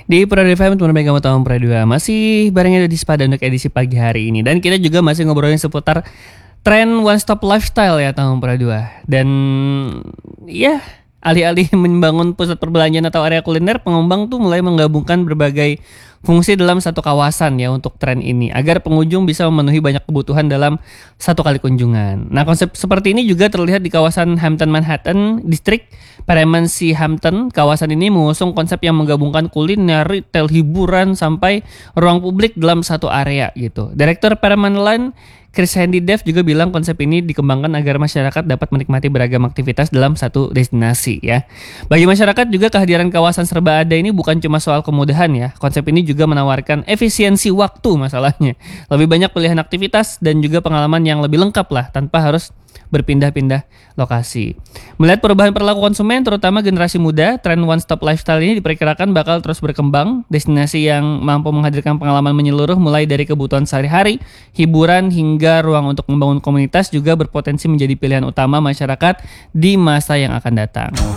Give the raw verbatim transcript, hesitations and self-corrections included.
Di Prado F M, teman Mega Tahun Prado dua masih barengnya di Sepada untuk edisi pagi hari ini. Dan kita juga masih ngobrolin seputar tren one stop lifestyle ya Tahun Prado dua. Dan ya alih-alih membangun pusat perbelanjaan atau area kuliner, pengembang tuh mulai menggabungkan berbagai fungsi dalam satu kawasan ya untuk tren ini agar pengunjung bisa memenuhi banyak kebutuhan dalam satu kali kunjungan. Nah, konsep seperti ini juga terlihat di kawasan Hampton Manhattan District, Paramount Sea Hampton. Kawasan ini mengusung konsep yang menggabungkan kuliner, retail, hiburan sampai ruang publik dalam satu area gitu. Direktur Paramount Land Chris Handy Dev juga bilang konsep ini dikembangkan agar masyarakat dapat menikmati beragam aktivitas dalam satu destinasi ya. Bagi masyarakat juga kehadiran kawasan serba ada ini bukan cuma soal kemudahan ya. Konsep ini juga menawarkan efisiensi waktu masalahnya. Lebih banyak pilihan aktivitas dan juga pengalaman yang lebih lengkap lah tanpa harus berpindah-pindah lokasi. Melihat perubahan perilaku konsumen terutama generasi muda, tren one stop lifestyle ini diperkirakan bakal terus berkembang. Destinasi yang mampu menghadirkan pengalaman menyeluruh mulai dari kebutuhan sehari-hari, hiburan hingga ruang untuk membangun komunitas juga berpotensi menjadi pilihan utama masyarakat di masa yang akan datang.